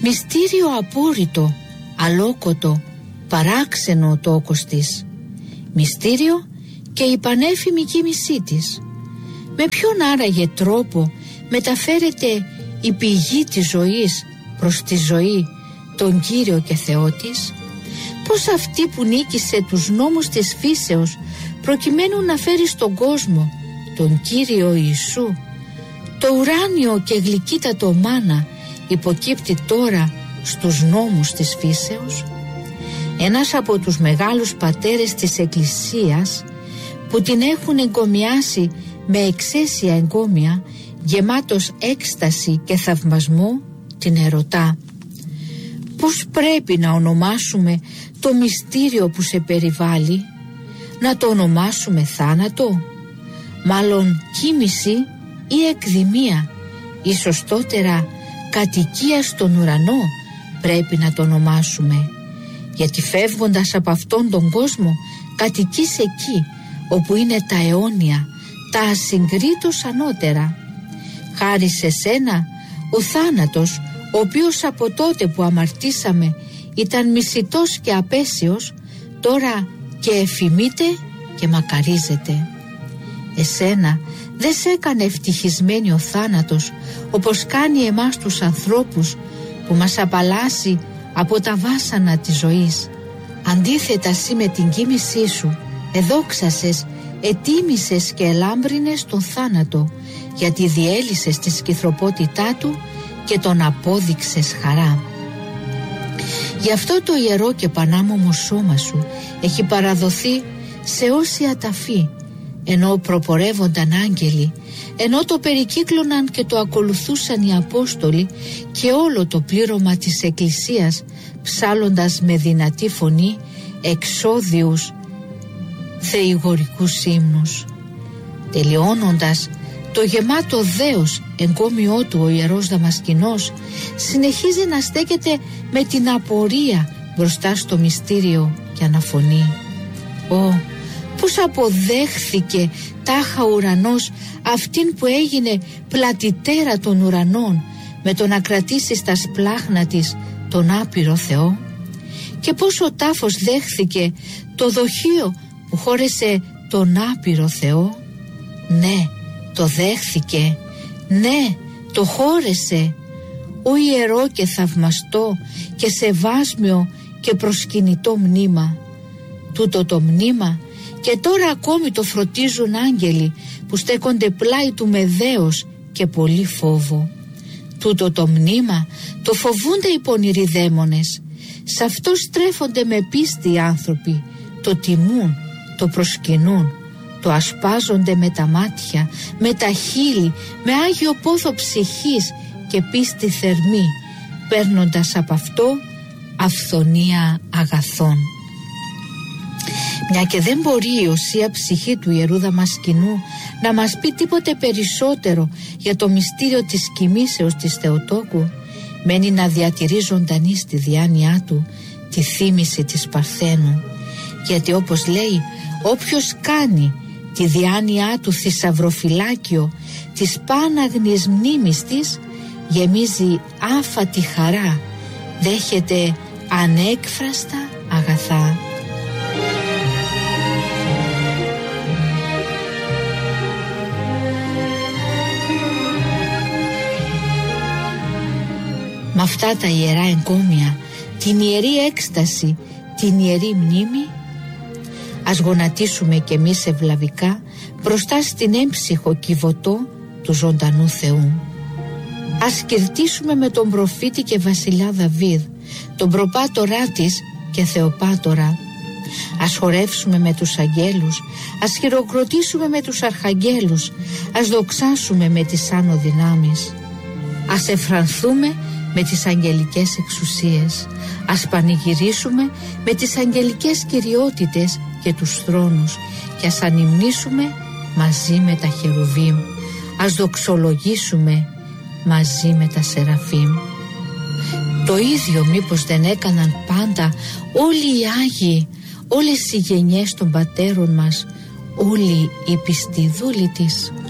Μυστήριο απόρριτο, αλόκοτο, παράξενο το όκος της. Μυστήριο και η πανέφημη κοίμησή της. Με ποιον άραγε τρόπο μεταφέρεται η πηγή της ζωής προς τη ζωή, τον Κύριο και Θεό της? Πως αυτή που νίκησε τους νόμους της φύσεως προκειμένου να φέρει στον κόσμο τον Κύριο Ιησού, το ουράνιο και γλυκύτατο μάνα υποκύπτει τώρα στους νόμους της φύσεως? Ένας από τους μεγάλους πατέρες της Εκκλησίας που την έχουν εγκομιάσει με εξαίσια εγκόμια, γεμάτος έκσταση και θαυμασμό, την ερωτά: πώς πρέπει να ονομάσουμε το μυστήριο που σε περιβάλλει? Να το ονομάσουμε θάνατο, μάλλον κοίμηση ή εκδημία, ή σωστότερα κατοικία στον ουρανό πρέπει να το ονομάσουμε, γιατί φεύγοντας από αυτόν τον κόσμο κατοικείς εκεί όπου είναι τα αιώνια, τα ασυγκρίτως ανώτερα. Χάρη σε σένα ο θάνατος, ο οποίος από τότε που αμαρτήσαμε ήταν μισητός και απέσιος, τώρα και εφημείται και μακαρίζεται. Εσένα δεν σε έκανε ευτυχισμένοι ο θάνατος, όπως κάνει εμάς τους ανθρώπους, που μας απαλλάσσει από τα βάσανα της ζωής. Αντίθετα, εσύ με την κοίμησή σου εδόξασες, ετίμησες και ελάμπρινες τον θάνατο, γιατί διέλυσες τη σκυθροπότητά του και τον απόδειξες χαρά. Γι' αυτό το ιερό και πανάμωμο σώμα σου έχει παραδοθεί σε όσια ταφή, ενώ προπορεύονταν άγγελοι, ενώ το περικύκλωναν και το ακολουθούσαν οι Απόστολοι και όλο το πλήρωμα της Εκκλησίας, ψάλλοντας με δυνατή φωνή εξώδιους θεηγορικούς ύμνους. Τελειώνοντας το γεμάτο δέος εγκόμιό του, ο Ιερός Δαμασκηνός συνεχίζει να στέκεται με την απορία μπροστά στο μυστήριο και αναφωνεί: πώς αποδέχθηκε τάχα ουρανός αυτήν που έγινε πλατιτέρα των ουρανών, με το να κρατήσει στα σπλάχνα της τον άπειρο Θεό? Και πώς ο τάφος δέχθηκε το δοχείο που χώρεσε τον άπειρο Θεό? Ναι, το δέχθηκε, ναι, το χώρεσε. Ο ιερό και θαυμαστό και σεβάσμιο και προσκυνητό μνήμα. Τούτο το μνήμα και τώρα ακόμη το φροντίζουν άγγελοι που στέκονται πλάι του με δέος και πολύ φόβο. Τούτο το μνήμα το φοβούνται οι πονηροί δαίμονες. Σ' αυτό στρέφονται με πίστη οι άνθρωποι, το τιμούν, το προσκυνούν, το ασπάζονται με τα μάτια, με τα χείλη, με άγιο πόθο ψυχής και πίστη θερμή, παίρνοντας από αυτό αυθονία αγαθών. Μια και δεν μπορεί η οσία ψυχή του Ιερού Δαμασκηνού να μας πει τίποτε περισσότερο για το μυστήριο της κοιμήσεως της Θεοτόκου, μένει να διατηρεί ζωντανή στη διάνοιά του τη θύμηση της Παρθένου, γιατί όπως λέει, όποιος κάνει τη διάνοιά του θησαυροφυλάκιο της πάναγνης μνήμης της, γεμίζει άφατη χαρά, δέχεται ανέκφραστα αγαθά. Με αυτά τα ιερά εγκόμια, την ιερή έκσταση, την ιερή μνήμη, ας γονατίσουμε κι εμείς ευλαβικά μπροστά στην έμψυχο κυβωτό του ζωντανού Θεού. Ας κηρτήσουμε με τον προφήτη και βασιλιά Δαβίδ, τον προπάτορά της και θεοπάτορα. Ας χορεύσουμε με τους αγγέλους, ας χειροκροτήσουμε με τους αρχαγγέλους, ας δοξάσουμε με τις άνω δυνάμεις. Ας εφρανθούμε με τις αγγελικές εξουσίες, ας πανηγυρίσουμε με τις αγγελικές κυριότητες και τους θρόνους και ας ανυμνήσουμε μαζί με τα χερουβίμ, ας δοξολογήσουμε μαζί με τα σεραφείμ. Το ίδιο μήπως δεν έκαναν πάντα όλοι οι Άγιοι, όλες οι γενιές των πατέρων μας, όλοι οι πιστοί δούλοι της?